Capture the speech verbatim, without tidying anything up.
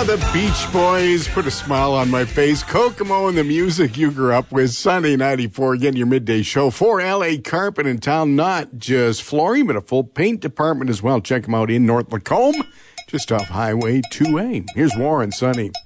the Beach Boys put a smile on my face. Kokomo and the music you grew up with. Sunday ninety-four, again, your midday show for L A Carpet in town. Not just flooring, but a full paint department as well. Check them out in North Lacombe, just off Highway two A. Here's Warren, Sunny.